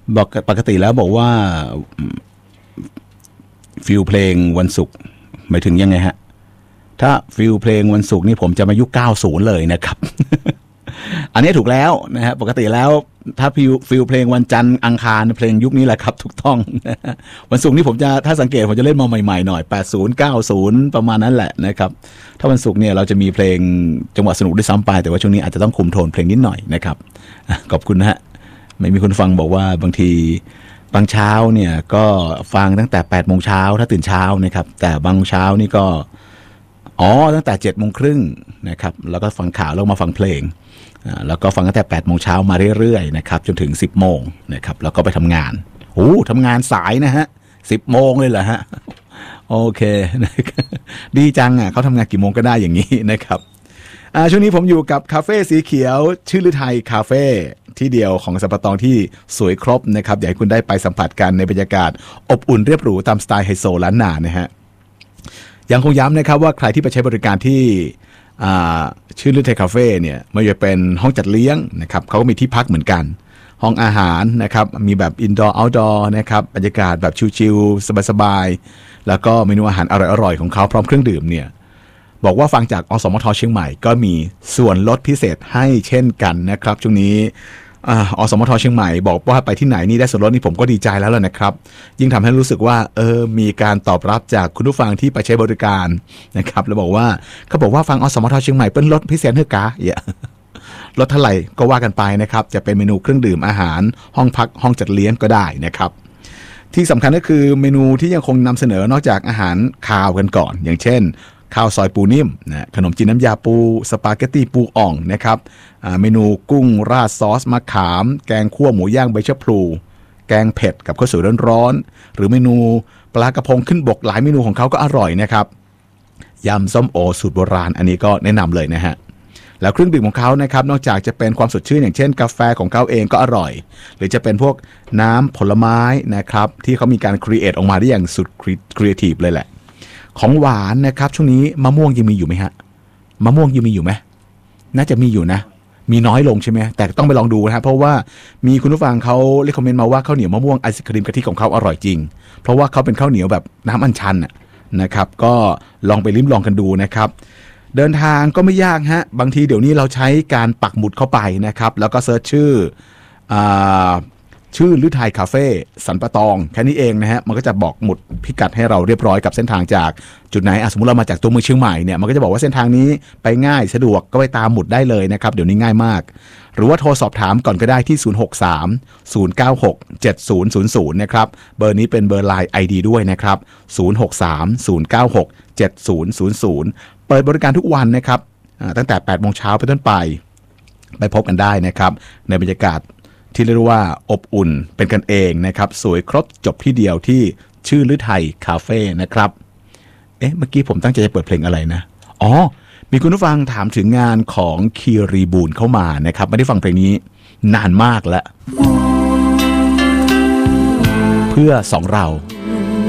บอกปกติแล้วบอกว่าฟิลเพลงวันศุกร์หมายถึงยังไงฮะถ้าฟิลเพลงวันศุกร์นี่ผมจะมายุค90เลยนะครับ อันนี้ถูกแล้วนะฮะปกติแล้วถ้าฟิลเพลงวันจันทร์อังคารเพลงยุคนี้แหละครับถูกต้อง วันศุกร์นี่ผมจะถ้าสังเกตผมจะเล่นมาใหม่ๆหน่อย80 90ประมาณนั้นแหละนะครับถ้าวันศุกร์เนี่ยเราจะมีเพลงจังหวะสนุกด้วยซ้ำไปแต่ว่าช่วงนี้อาจจะต้องคุมโทนเพลงนิดหน่อยนะครับขอบคุณนะฮะไม่มีคนฟังบอกว่าบางทีบางเช้าเนี่ยก็ฟังตั้งแต่8 โมงเช้าถ้าตื่นเช้านะครับแต่บางเช้านี่ก็ตั้งแต่7 โมงครึ่งนะครับแล้วก็ฟังข่าวแล้วมาฟังเพลงแล้วก็ฟังตั้งแต่8 โมงเช้ามาเรื่อยๆนะครับจนถึง10 โมงนะครับแล้วก็ไปทำงานทำงานสายนะฮะ10 โมงเลยเหรอฮะโอเคดีจังเขาทำงานกี่โมงก็ได้อย่างนี้นะครับช่วงนี้ผมอยู่กับคาเฟ่สีเขียวชื่อฤทัยคาเฟ่ที่เดียวของสัมปะตองที่สวยครบนะครับอยากให้คุณได้ไปสัมผัสกันในบรรยากาศอบอุ่นเรียบหรูตามสไตล์ไฮโซล้านนานะฮะยังคงย้ำนะครับว่าใครที่ไปใช้บริการที่ชื่อฤทัยคาเฟ่เนี่ยไม่ว่าจะเป็นห้องจัดเลี้ยงนะครับเขาก็มีที่พักเหมือนกันห้องอาหารนะครับมีแบบอินดอร์เอาท์ดอร์นะครับบรรยากาศแบบชิลๆสบายๆแล้วก็เมนูอาหารอร่อยๆของเขาพร้อมเครื่องดื่มเนี่ยบอกว่าฟังจากอสมทเชียงใหม่ก็มีส่วนลดพิเศษให้เช่นกันนะครับช่วงนี้อสมทเชียงใหม่บอกว่าไปที่ไหนนี่ได้ส่วนลดนี่ผมก็ดีใจแล้วล่ะนะครับยิ่งทำให้รู้สึกว่ามีการตอบรับจากคุณผู้ฟังที่ไปใช้บริการนะครับแล้วบอกว่าเขาบอกว่าฟังอสมทเชียงใหม่เป็นลดพิเศษเฮ้ยกะลดเท่าไหร่ก็ว่ากันไปนะครับจะเป็นเมนูเครื่องดื่มอาหารห้องพักห้องจัดเลี้ยงก็ได้นะครับที่สำคัญก็คือเมนูที่ยังคงนำเสนอนอกจากอาหารคาวกันก่อนอย่างเช่นข้าวซอยปูนิ่มนะขนมจีนน้ำยาปูสปาเกตตี้ปูอ่องนะครับเมนูกุ้งราดซอสมะขามแกงคั่วหมูย่างใบชะพลูแกงเผ็ดกับข้าวสวยร้อนๆหรือเมนูปลากระพงขึ้นบกหลายเมนูของเขาก็อร่อยนะครับยำส้มโอสูตรโบราณอันนี้ก็แนะนำเลยนะฮะแล้วเครื่องดื่มของเขานะครับนอกจากจะเป็นความสดชื่นอย่างเช่นกาแฟของเขาเองก็อร่อยหรือจะเป็นพวกน้ำผลไม้นะครับที่เขามีการครีเอทออกมาได้อย่างสุดครีเอทีฟเลยแหละของหวานนะครับช่วงนี้มะม่วงยังมีอยู่ไหมฮะมะม่วงยังมีอยู่ไหมน่าจะมีอยู่นะมีน้อยลงใช่ไหมแต่ต้องไปลองดูนะเพราะว่ามีคุณผู้ฟังเขาเรคคอมเมนต์มาว่าข้าวเหนียวมะม่วงไอศครีมกะทิของเขาอร่อยจริงเพราะว่าเขาเป็นข้าวเหนียวแบบน้ำอัญชันนะครับก็ลองไปลิ้มลองกันดูนะครับเดินทางก็ไม่ยากฮะบางทีเดี๋ยวนี้เราใช้การปักหมุดเข้าไปนะครับแล้วก็เซิร์ชชื่อฤทัยคาเฟ่สันปะตองแค่นี้เองนะฮะมันก็จะบอกหมุดพิกัดให้เราเรียบร้อยกับเส้นทางจากจุดไหนสมมุติเรามาจากตัวเมืองเชียงใหม่เนี่ยมันก็จะบอกว่าเส้นทางนี้ไปง่ายสะดวกก็ไปตามหมุดได้เลยนะครับเดี๋ยวนี้ง่ายมากหรือว่าโทรสอบถามก่อนก็ได้ที่063 096 7000นะครับเบอร์นี้เป็นเบอร์ LINE ID ด้วยนะครับ063 096 7000เปิดบริการทุกวันนะครับตั้งแต่ 8 โมงเช้าไปต้นไปพบกันได้นะครับในบรรยากาศที่เรียกว่าอบอุ่นเป็นกันเองนะครับสวยครบจบที่เดียวที่ชื่อฤทัยคาเฟ่นะครับเมื่อกี้ผมตั้งใจจะเปิดเพลงอะไรนะมีคุณผู้ฟังถามถึงงานของคีรีบูนเข้ามานะครับไม่ได้ฟังเพลงนี้นานมากแล้วเพื่อสองเรา